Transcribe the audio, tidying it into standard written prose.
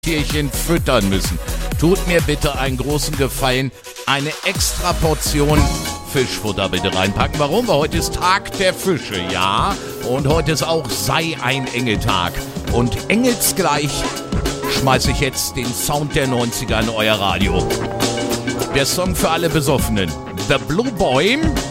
Tierchen füttern müssen. Tut mir bitte einen großen Gefallen, eine extra Portion Fischfutter bitte reinpacken. Warum? Weil heute ist Tag der Fische, ja? Und heute ist auch Sei ein Engeltag. Und engelsgleich schmeiße ich jetzt den Sound der 90er in euer Radio. Der Song für alle Besoffenen. The Blue Boy